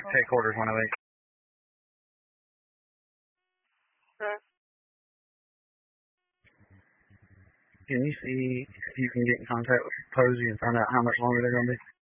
Take orders 108. Can you see if you can get in contact with Posey and find out how much longer they're going to be?